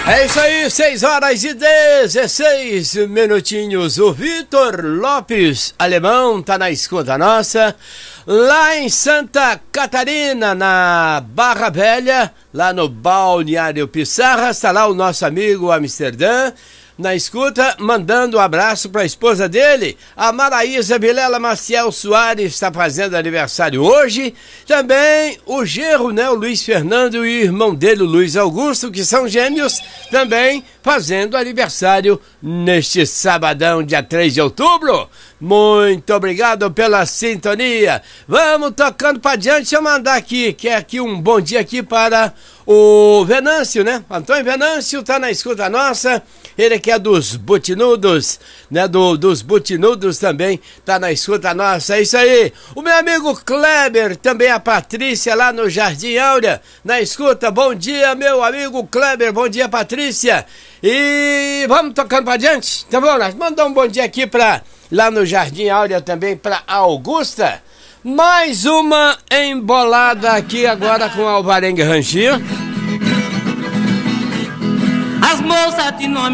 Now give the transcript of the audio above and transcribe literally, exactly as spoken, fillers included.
É isso aí, seis horas e dezesseis minutinhos. O Vitor Lopes Alemão tá na escuta nossa. Lá em Santa Catarina, na Barra Velha, lá no Balneário Pissarra, está lá o nosso amigo Amsterdã, na escuta, mandando um abraço para a esposa dele, a Maraísa Vilela Maciel Soares, está fazendo aniversário hoje. Também o genro, né, o Luiz Fernando e o irmão dele, o Luiz Augusto, que são gêmeos, também fazendo aniversário neste sabadão, dia três de outubro. Muito obrigado pela sintonia. Vamos tocando para diante. Deixa eu mandar aqui, que é aqui um bom dia aqui para o Venâncio, né? Antônio Venâncio tá na escuta nossa. Ele que é dos Butinudos, né? Do, dos Butinudos também tá na escuta nossa. É isso aí. O meu amigo Kleber, também a Patrícia lá no Jardim Áurea, na escuta. Bom dia, meu amigo Kleber. Bom dia, Patrícia. E vamos tocando para diante? Então vamos lá. Mandar um bom dia aqui para lá no Jardim Áurea também para Augusta. Mais uma embolada aqui agora com Alvarenga Ranchinho. As moças de nome